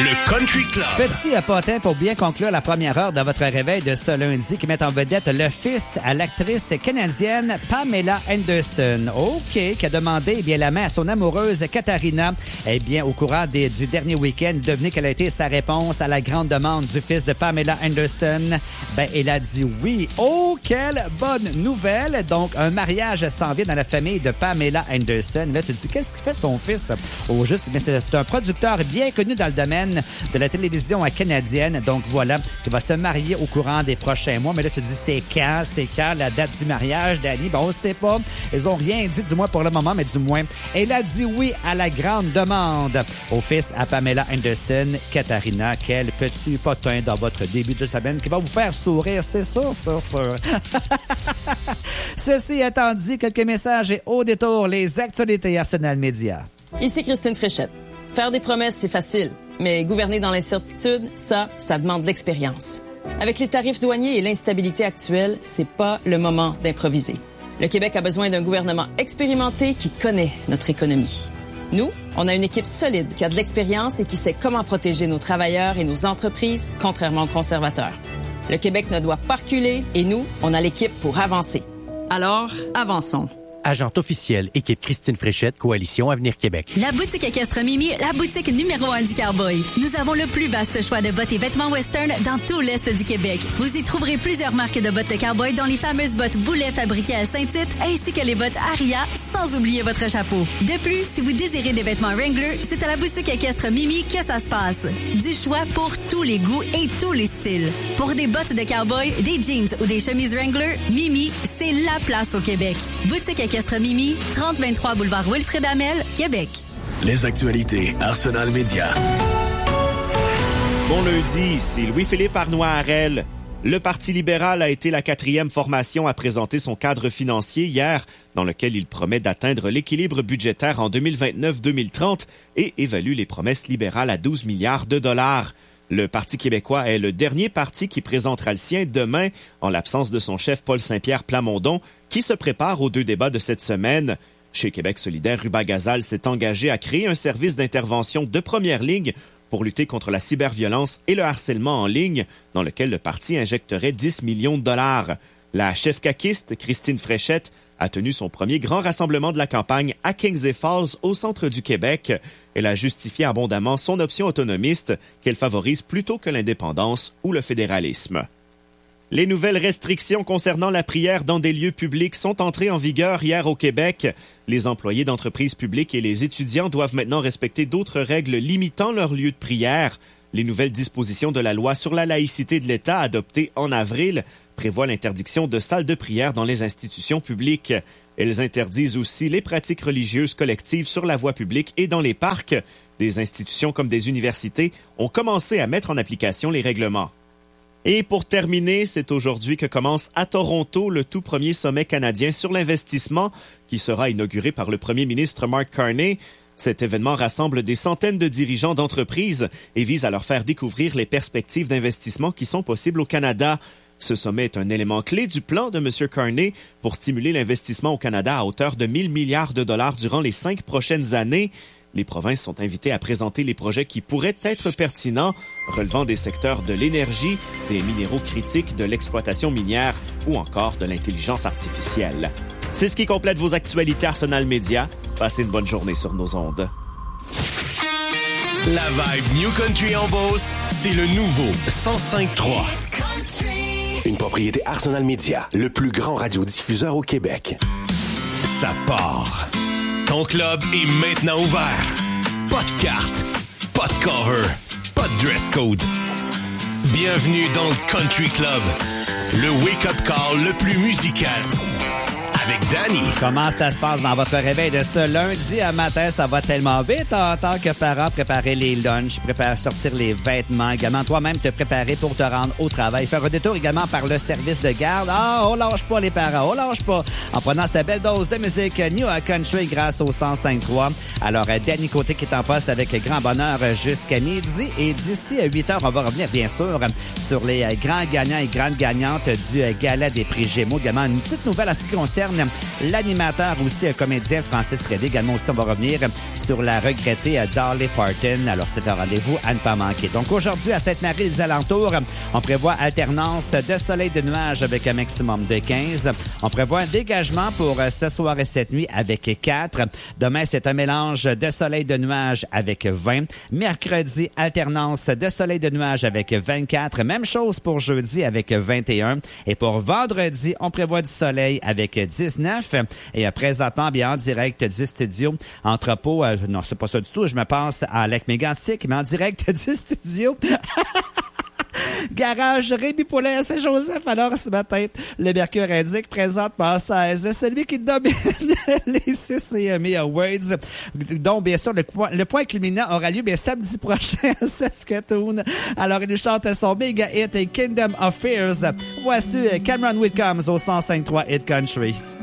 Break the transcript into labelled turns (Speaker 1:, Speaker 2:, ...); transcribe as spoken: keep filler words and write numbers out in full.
Speaker 1: Le Country Club.
Speaker 2: Petit potin pour bien conclure la première heure de votre réveil de ce lundi qui met en vedette le fils à l'actrice canadienne Pamela Anderson. OK, qui a demandé eh bien, la main à son amoureuse Katharina. Eh bien, au courant des, du dernier week-end, devinez quelle a été sa réponse à la grande demande du fils de Pamela Anderson. Ben, il a dit oui. Oh, quelle bonne nouvelle! Donc, un mariage s'en vient dans la famille de Pamela Anderson. Là, tu te dis, qu'est-ce qu'il fait son fils au juste? Mais c'est un producteur bien connu dans le domaine de la télévision canadienne. Donc voilà, qui va se marier au courant des prochains mois. Mais là, tu te dis, c'est quand? C'est quand la date du mariage, Dani? Ben, on ne sait pas. Ils ont rien dit, du moins pour le moment, mais du moins, elle a dit oui à la grande demande au fils à Pamela Anderson. Katharina, quel petit potin dans votre début de semaine qui va vous faire sourire, c'est ça, ça, ça. Ceci étant dit, quelques messages et au détour, les actualités Arsenal Média.
Speaker 3: Ici Christine Fréchette. Faire des promesses, c'est facile. Mais gouverner dans l'incertitude, ça, ça demande de l'expérience. Avec les tarifs douaniers et l'instabilité actuelle, c'est pas le moment d'improviser. Le Québec a besoin d'un gouvernement expérimenté qui connaît notre économie. Nous, on a une équipe solide qui a de l'expérience et qui sait comment protéger nos travailleurs et nos entreprises, contrairement aux conservateurs. Le Québec ne doit pas reculer et nous, on a l'équipe pour avancer. Alors, avançons.
Speaker 4: Agente officielle, équipe Christine Fréchette, Coalition Avenir Québec.
Speaker 5: La boutique équestre Mimi, la boutique numéro un du cowboy. Nous avons le plus vaste choix de bottes et vêtements western dans tout l'Est du Québec. Vous y trouverez plusieurs marques de bottes de cowboy, dont les fameuses bottes Boulet fabriquées à Saint-Tite, ainsi que les bottes Aria, sans oublier votre chapeau. De plus, si vous désirez des vêtements Wrangler, c'est à la boutique équestre Mimi que ça se passe. Du choix pour tous les goûts et tous les styles. Pour des bottes de cowboy, des jeans ou des chemises Wrangler, Mimi, c'est la place au Québec. Boutique équestre Mimi, trente vingt-trois boulevard Wilfrid Hamel, Québec.
Speaker 1: Les actualités Arsenal Média.
Speaker 6: Bon lundi, ici Louis-Philippe Arnois-Harel. Le Parti libéral a été la quatrième formation à présenter son cadre financier hier, dans lequel il promet d'atteindre l'équilibre budgétaire en deux mille vingt-neuf deux mille trente et évalue les promesses libérales à douze milliards de dollars. Le Parti québécois est le dernier parti qui présentera le sien demain, en l'absence de son chef Paul Saint-Pierre Plamondon, qui se prépare aux deux débats de cette semaine. Chez Québec solidaire, Ruba Gazal s'est engagé à créer un service d'intervention de première ligne pour lutter contre la cyberviolence et le harcèlement en ligne, dans lequel le parti injecterait dix millions de dollars. La chef caquiste, Christine Fréchette, a tenu son premier grand rassemblement de la campagne à Kings et Falls, au centre du Québec. Elle a justifié abondamment son option autonomiste, qu'elle favorise plutôt que l'indépendance ou le fédéralisme. Les nouvelles restrictions concernant la prière dans des lieux publics sont entrées en vigueur hier au Québec. Les employés d'entreprises publiques et les étudiants doivent maintenant respecter d'autres règles limitant leur lieu de prière. Les nouvelles dispositions de la loi sur la laïcité de l'État adoptées en avril prévoient l'interdiction de salles de prière dans les institutions publiques. Elles interdisent aussi les pratiques religieuses collectives sur la voie publique et dans les parcs. Des institutions comme des universités ont commencé à mettre en application les règlements. Et pour terminer, c'est aujourd'hui que commence à Toronto le tout premier sommet canadien sur l'investissement qui sera inauguré par le premier ministre Mark Carney. Cet événement rassemble des centaines de dirigeants d'entreprises et vise à leur faire découvrir les perspectives d'investissement qui sont possibles au Canada. Ce sommet est un élément clé du plan de M. Carney pour stimuler l'investissement au Canada à hauteur de mille milliards de dollars durant les cinq prochaines années. Les provinces sont invitées à présenter les projets qui pourraient être pertinents, relevant des secteurs de l'énergie, des minéraux critiques, de l'exploitation minière ou encore de l'intelligence artificielle. C'est ce qui complète vos actualités Arsenal Média. Passez une bonne journée sur nos ondes.
Speaker 1: La vibe New Country en Beauce, c'est le nouveau cent cinq trois. Une propriété Arsenal Média, le plus grand radiodiffuseur au Québec. Ça part. Ton club est maintenant ouvert. Pas de carte, pas de cover, pas de dress code. Bienvenue dans le Country Club, le wake-up call le plus musical. Avec Danny.
Speaker 2: Comment ça se passe dans votre réveil de ce lundi à matin? Ça va tellement vite en tant que parent. Préparer les lunchs, préparer sortir les vêtements. Également, toi-même, te préparer pour te rendre au travail. Faire un détour également par le service de garde. Ah, on lâche pas les parents, on lâche pas. En prenant sa belle dose de musique New Country grâce au cent cinq trois. Alors, Danny Côté qui est en poste avec grand bonheur jusqu'à midi. Et d'ici à huit heures, on va revenir, bien sûr, sur les grands gagnants et grandes gagnantes du Gala des prix Gémeaux. Également, une petite nouvelle à ce qui concerne L'animateur aussi, comédien Francis Redé. Également aussi, on va revenir sur la regrettée Dolly Parton. Alors, c'est un rendez-vous à ne pas manquer. Donc, aujourd'hui, à Sainte-Marie, les alentours, on prévoit alternance de soleil de nuages avec un maximum de quinze. On prévoit un dégagement pour ce soir et cette nuit avec quatre. Demain, c'est un mélange de soleil de nuages avec vingt. Mercredi, alternance de soleil de nuages avec vingt-quatre. Même chose pour jeudi avec vingt et un. Et pour vendredi, on prévoit du soleil avec dix-neuf. Et présentement, bien en direct du studio Entrepôt. Euh, non, c'est pas ça du tout. Je me passe à Lac Mégantic, mais en direct du studio Garage Rémi Poulin à Saint-Joseph. Alors, ce matin, le Mercure indique présentement seize. Celui qui domine les C C M E Awards, dont, bien sûr, le, le point culminant aura lieu bien, samedi prochain à Saskatoon. Alors, il nous chante son méga hit Kingdom of Fears. Voici Cameron Whitcombs au cent cinq point trois Hit Country.